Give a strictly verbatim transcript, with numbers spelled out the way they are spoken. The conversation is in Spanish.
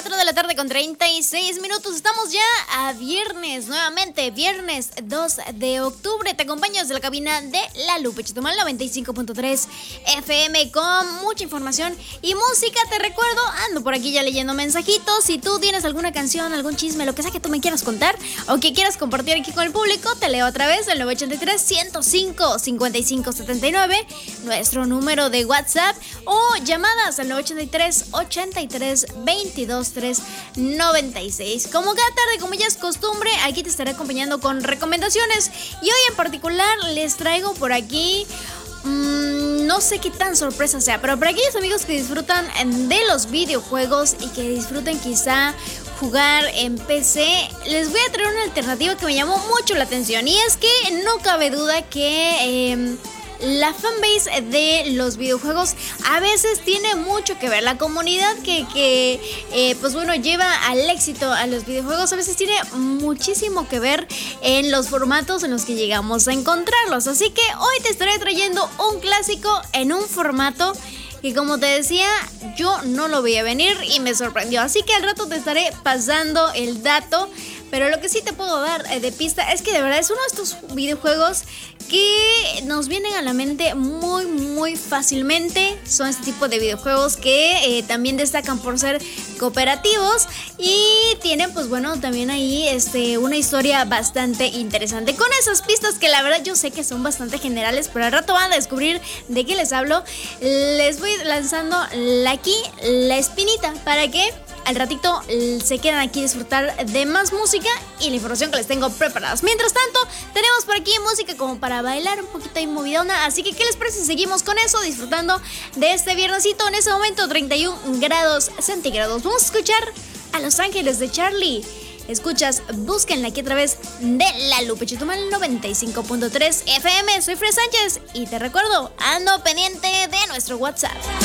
cuatro de la tarde con treinta y seis minutos. Estamos ya a viernes, nuevamente, viernes dos de octubre. Te acompaño desde la cabina de La Lupe Chetumal noventa y cinco punto tres F M con mucha información y música. Te recuerdo, ando por aquí ya leyendo mensajitos. Si tú tienes alguna canción, algún chisme, lo que sea que tú me quieras contar o que quieras compartir aquí con el público, te leo a través del nueve ocho tres, ciento cinco, cincuenta y cinco setenta y nueve, nuestro número de WhatsApp, o llamadas al nueve ocho tres, ochenta y tres, veintidós, tres noventa y seis. Como cada tarde, como ya es costumbre, aquí te estaré acompañando con recomendaciones y hoy en particular les traigo por aquí mmm, no sé qué tan sorpresa sea, pero para aquellos amigos que disfrutan de los videojuegos y que disfruten quizá jugar en P C, les voy a traer una alternativa que me llamó mucho la atención, y es que no cabe duda que eh, la fanbase de los videojuegos a veces tiene mucho que ver. La comunidad que, que eh, pues bueno, lleva al éxito a los videojuegos a veces tiene muchísimo que ver en los formatos en los que llegamos a encontrarlos. Así que hoy te estaré trayendo un clásico en un formato que, como te decía, yo no lo veía venir y me sorprendió. Así que al rato te estaré pasando el dato. Pero lo que sí te puedo dar de pista es que de verdad es uno de estos videojuegos que nos vienen a la mente muy muy fácilmente. Son este tipo de videojuegos que eh, también destacan por ser cooperativos y tienen, pues bueno, también ahí este, una historia bastante interesante. Con esas pistas que la verdad yo sé que son bastante generales, pero al rato van a descubrir de qué les hablo. Les voy lanzando la, aquí la espinita para que al ratito se quedan aquí a disfrutar de más música y la información que les tengo preparadas. Mientras tanto, tenemos por aquí música como para bailar un poquito ahí movidona. Así que, ¿qué les parece si seguimos con eso? Disfrutando de este viernesito. En ese momento, treinta y uno grados centígrados. Vamos a escuchar a Los Ángeles de Charlie. Escuchas, búsquenla aquí a través de La Lupe Chetumal noventa y cinco punto tres F M. Soy Fred Sánchez y te recuerdo, ando pendiente de nuestro WhatsApp.